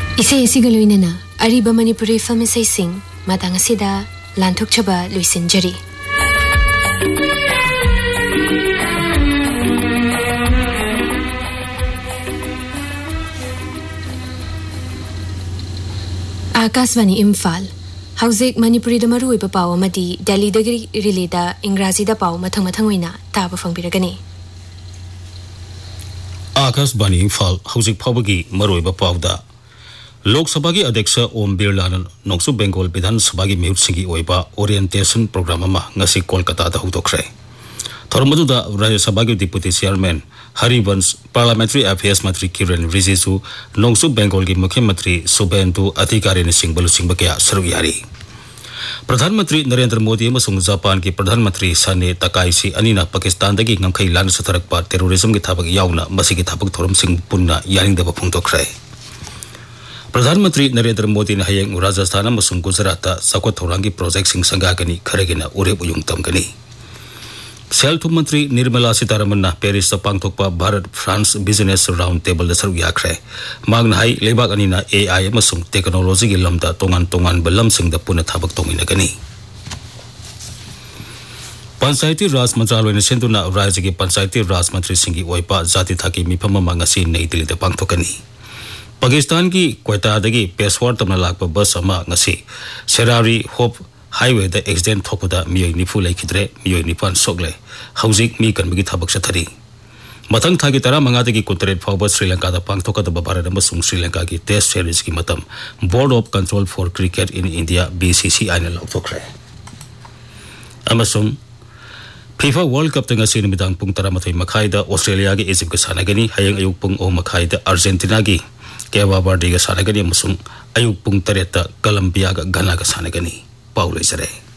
Isay isigaluinana ariba Manipuri film isay sing matang asida lanthok chaba luisinjari. Akasvani Imphal Haujik Manipuri da maruiba paw amadi Delhi dagi releda Ingraji da paw mathang oina taba fangbiragani. Akasvani Imphal Haujik phawagi maruiba paw da Lok Sabha ki Adhyaksha Om Birla Nongsu Bengal Bidhan Sabha ki mihut singi oiba orientation program ama ngasi Kolkata da hudokre. Thoramadu da Rajya Sabha ki Deputy Chairman Harivansh Parliamentary Affairs Mantri Kiren Rijiju Nongsu Bengal ki Mukhyamantri Subendu Adhikari ni Singbalu Singbakya Saruyari. Pradhanmantri Narendra Modi amasung Japan ki Pradhanmantri Sane Takaichi anina Pakistan dagi ngamkhai lan satharakpa terrorism ki thabak yauna masigi thabak thoram sing punna yaringdaba phungtokre. Pradhanmantri Narendra Modi na hayang Rajasthan amasung Gujarat ta sakwa thorangi project sing sangagani kharegina urep uyung tamgani. Selthum Mantri Nirmala Sitharaman na Paris sa pangthokpa Bharat France Business Round Table da saruk yakre. Magna hai lebak anina AI amasung technology gi lamda tongan balam sing da puna thabak tongina gani. Panchayati Raj Mantraloy na senduna rajya gi Panchayati Raj Mantri singi oipa jati thaki mifam ama ngasi Nai Delhi da pangthokani. Pakistan ki Quetta dagi Peshawar tamna lakpa bus ama ngasi Serari Hope Highway da accident thopada miyoi nifu laikhidre miyoi nipan sogle haujik mi kanbagi thabak sathari mathang thagi tara mangadagi kuntret phawba Sri Lanka da pangthoka da Bharat amasung Sri Lanka ki test series ki matam Board of Control for Cricket in India BCCI na lauthokre amasung FIFA World Cup tanga sinimidang pung tara mathai makhai da Australia gi Egypt ka sanagani hayang ayuk pung o makhai da Argentina gi Cape Verde ga sanagani amasung ayuk pung tareta Colombia ga Ghana ga sanagani Paulo Isare.